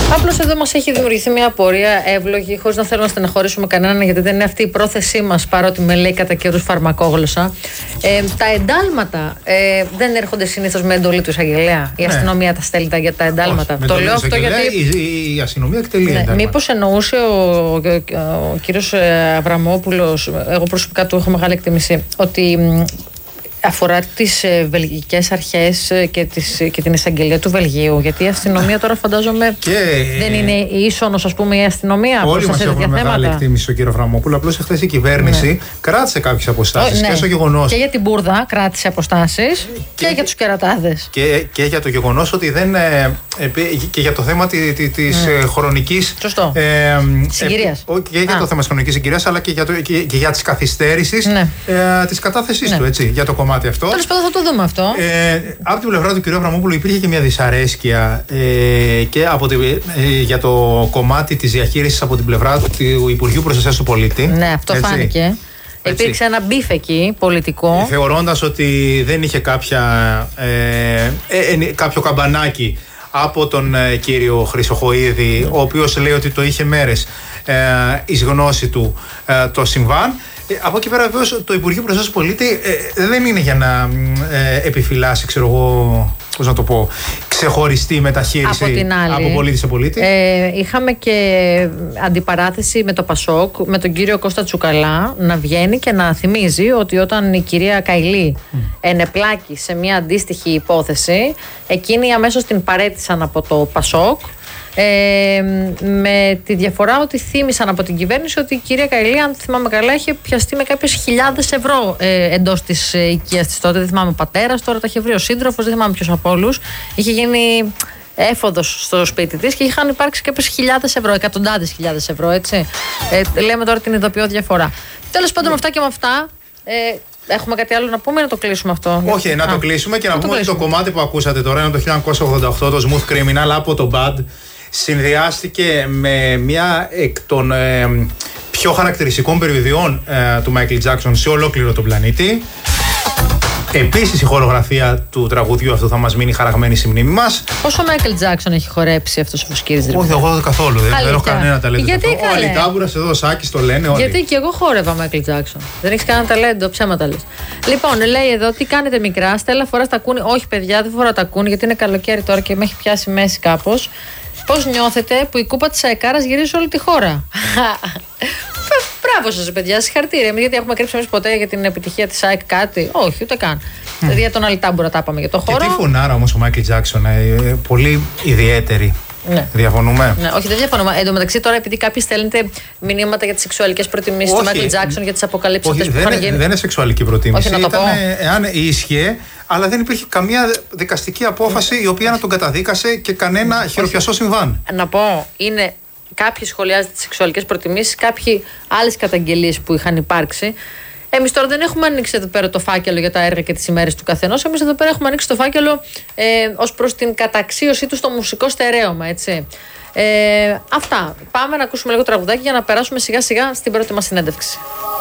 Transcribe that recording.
Απλώς εδώ μας έχει δημιουργηθεί μια απορία εύλογη, χωρίς να θέλω να στεναχωρήσουμε κανέναν, γιατί δεν είναι αυτή η πρόθεσή μας, παρότι με λέει κατά καιρούς φαρμακόγλωσσα. Τα εντάλματα δεν έρχονται συνήθως με εντολή του εισαγγελέα. Η αστυνομία τα στέλνει για τα εντάλματα. Το λέω αυτό γιατί. Η αστυνομία εκτελεί εντάλματα. Μήπως εννοούσε ο κύριος Αβραμόπουλος, εγώ προσωπικά του έχω μεγάλη εκτίμηση, ότι αφορά τις βελγικές αρχές και την εισαγγελία του Βελγίου. Γιατί η αστυνομία τώρα φαντάζομαι δεν είναι ίσονος, ας πούμε, η αστυνομία. Όλοι μας έχουμε μεγάλη εκτίμηση στον κύριο Αβραμόπουλο. Απλώς εχθές η κυβέρνηση κράτησε κάποιες αποστάσεις. Και στο γεγονός. Και για την Μπούρδα κράτησε αποστάσεις και για τους κερατάδες. Και για το γεγονός ότι δεν. Και για το θέμα της χρονικής συγκυρίας. Και για το θέμα της χρονικής συγκυρίας, αλλά και για τις καθυστέρησεις της κατάθεσής του. Έτσι, για το κομμάτι αυτό. Τέλος πάντων, θα το δούμε αυτό. Από την πλευρά του κ. Αβραμόπουλου υπήρχε και μια δυσαρέσκεια και για το κομμάτι της διαχείρισης από την πλευρά του Υπουργείου Προστασίας του Πολίτη. Ναι, αυτό φάνηκε. Υπήρξε ένα μπιφ εκεί πολιτικό. Θεωρώντας ότι δεν είχε κάποιο καμπανάκι από τον κύριο Χρυσοχοΐδη, ο οποίος λέει ότι το είχε μέρες εις γνώση του το συμβάν. Από εκεί πέρα, βεβαίως, το Υπουργείο Προστασίας του Πολίτη δεν είναι για να επιφυλάσει, ξέρω εγώ, πώς να το πω, ξεχωριστή μεταχείριση από πολίτη σε πολίτη. Είχαμε και αντιπαράθεση με το Πασόκ, με τον κύριο Κώστα Τσουκαλά, να βγαίνει και να θυμίζει ότι όταν η κυρία Καηλή ενεπλάκη σε μια αντίστοιχη υπόθεση, εκείνοι αμέσως την παρέτησαν από το Πασόκ. Με τη διαφορά ότι θύμισαν από την κυβέρνηση ότι η κυρία Καηλή, αν θυμάμαι καλά, είχε πιαστεί με κάποιες χιλιάδες ευρώ εντός της οικίας της τότε. Δεν θυμάμαι ο πατέρας, τώρα τα είχε βρει ο σύντροφος, δεν θυμάμαι ποιος από όλους. Είχε γίνει έφοδος στο σπίτι της και είχαν υπάρξει κάποιες χιλιάδες ευρώ, εκατοντάδες χιλιάδες ευρώ, έτσι. Λέμε τώρα την ειδοποιώ διαφορά. Τέλος πάντων, αυτά και με αυτά. Έχουμε κάτι άλλο να πούμε ή να το κλείσουμε αυτό? Όχι, να το κλείσουμε και να πούμε ότι το κομμάτι που ακούσατε τώρα είναι το 1988, το Smooth Criminal από το Bad. Συνδυάστηκε με μια εκ των πιο χαρακτηριστικών περιοδιών του Michael Jackson σε ολόκληρο τον πλανήτη. Επίσης η χορογραφία του τραγουδιού αυτού θα μας μείνει χαραγμένη στη μνήμη μας. Πόσο Michael Jackson έχει χορέψει αυτός ο Φουσκίδης? Όχι, εγώ καθόλου. Δεν έχω κανένα ταλέντο. Γιατί ο Αλιτάμπουρας εδώ, ο Σάκης το λένε όλοι. Γιατί και εγώ χόρευα Michael Jackson. Δεν έχεις κανένα ταλέντο, ψέματα λες. Λοιπόν, λέει εδώ, τι κάνετε μικρά, Στέλλα φοράς τακούνι? Όχι, παιδιά, δεν φοράω τακούνι γιατί είναι καλοκαίρι τώρα και με έχει πιάσει μέση κάπως. Πώς νιώθετε που η κούπα της ΑΕΚΑΡΑς γυρίζει σε όλη τη χώρα? Μπράβο σας, παιδιά, συγχαρητήρια. Γιατί έχουμε κρύψει εμείς ποτέ για την επιτυχία της ΑΕΚ κάτι? Όχι, ούτε καν. Δηλαδή για τον Αλιτάμπουρα τα είπαμε για το χώρο. Και τι φωνάρα όμως ο Μάικλ Τζάκσον, πολύ ιδιαίτερη. Ναι. Διαφωνούμε? Ναι, όχι, δεν διαφωνούμε. Εν τω μεταξύ, τώρα επειδή κάποιοι στέλνετε μηνύματα για τις σεξουαλικές προτιμήσεις του Μάικλ Τζάκσον, για τις αποκαλύψεις αυτές που είχαν γίνει. Δεν είναι σεξουαλική προτίμηση. Όχι, να το πω. Εάν ίσχυε, αλλά δεν υπήρχε καμία δικαστική απόφαση η οποία να τον καταδίκασε και κανένα χειροπιαστό συμβάν. Να πω, είναι κάποιοι σχολιάζουν τις σεξουαλικές προτιμήσεις, κάποιοι άλλες καταγγελίες που είχαν υπάρξει. Εμείς τώρα δεν έχουμε ανοίξει εδώ πέρα το φάκελο για τα έργα και τις ημέρες του καθενός. Εμείς εδώ πέρα έχουμε ανοίξει το φάκελο ως προς την καταξίωσή του στο μουσικό στερέωμα, έτσι. Αυτά. Πάμε να ακούσουμε λίγο τραγουδάκι για να περάσουμε σιγά σιγά στην πρώτη μας συνέντευξη.